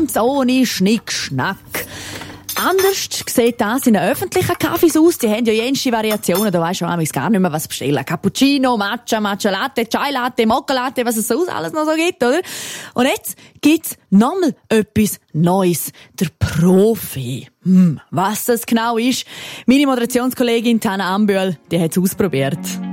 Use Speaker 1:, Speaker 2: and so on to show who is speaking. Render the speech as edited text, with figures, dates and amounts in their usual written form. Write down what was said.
Speaker 1: ganz ohne Schnickschnack. Anders sieht das in den öffentlichen Cafés aus. Die haben ja jenste Variationen. Da weisst du auch gar nicht mehr, was bestellen. Cappuccino, Matcha, Matcha Latte, Chai Latte, Mokka Latte, was es sonst alles noch so gibt, oder? Und jetzt gibt's nochmal etwas Neues. Der Profi. Was das genau ist, meine Moderationskollegin Tana Ambühl, die hat's ausprobiert.